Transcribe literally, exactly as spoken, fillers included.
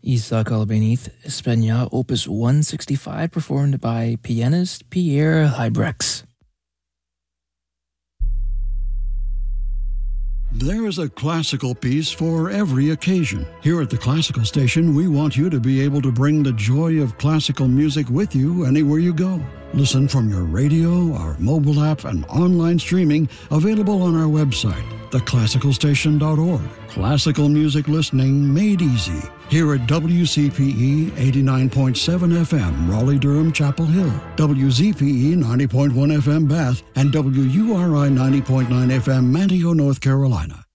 Isaac Albéniz España, Opus one sixty-five, performed by pianist Pierre Hybrex. There is a classical piece for every occasion. Here at the Classical Station, we want you to be able to bring the joy of classical music with you anywhere you go. Listen from your radio, our mobile app, and online streaming available on our website, the classical station dot org. Classical music listening made easy. Here at W C P E eighty-nine point seven F M, Raleigh-Durham, Chapel Hill, W Z P E ninety point one F M, Bath, and W U R I ninety point nine F M, Manteo, North Carolina.